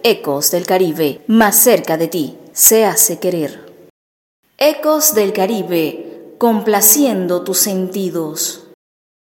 Ecos del Caribe, más cerca de ti, se hace querer. Ecos del Caribe, complaciendo tus sentidos.